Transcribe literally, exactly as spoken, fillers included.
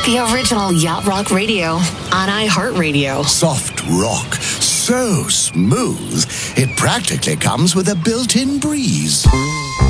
The original Yacht Rock Radio on iHeartRadio. Soft rock, so smooth, it practically comes with a built-in breeze.